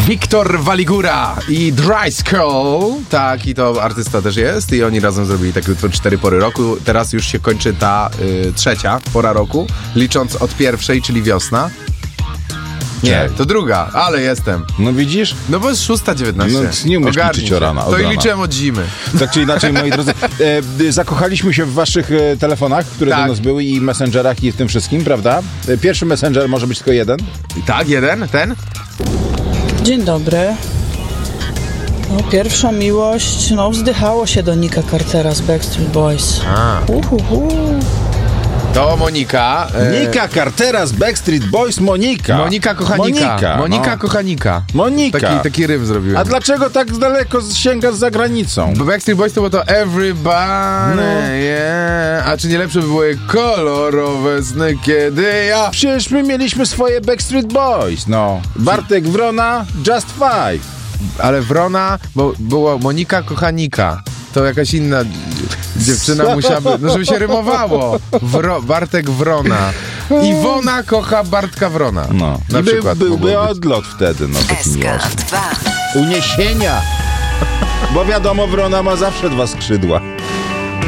Wiktor Waligura i Dry Skull. Tak, i to artysta też jest. I oni razem zrobili taki utwór 4 pory roku. Teraz już się kończy ta trzecia pora roku, licząc od pierwszej, czyli wiosna. Nie, to druga, ale jestem. No widzisz? No bo jest 6:19. No nie umiesz liczyć od rana. To i liczyłem od zimy. Tak czy inaczej, moi drodzy, zakochaliśmy się w waszych telefonach, które do nas były i messengerach i w tym wszystkim, prawda? Pierwszy messenger może być tylko jeden. Tak, jeden, ten? Dzień dobry. No, pierwsza miłość, wzdychało się do Nika Cartera z Backstreet Boys. To Monika. Nika Cartera z Backstreet Boys, Monika. Monika kochanika. Monika kochanika. Monika. Taki rym zrobiłem. A dlaczego tak daleko sięgasz za granicą? Bo Backstreet Boys to było to Everybody, yeah. A czy nie lepsze by były kolorowe sny, kiedy ja... Przecież my mieliśmy swoje Backstreet Boys, Bartek Wrona, Just Five. Ale Wrona, bo było Monika kochanika. To jakaś inna dziewczyna musiałaby, żeby się rymowało. Bartek Wrona. Iwona kocha Bartka Wrona. Na przykład byłby odlot wtedy, taki miłosny. Uniesienia. Bo wiadomo, Wrona ma zawsze 2 skrzydła.